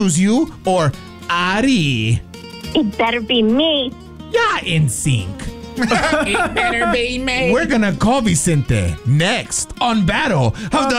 choose you or Ari. It better be me. Yeah, in sync. It better be me. We're gonna call Vicente next on Battle of the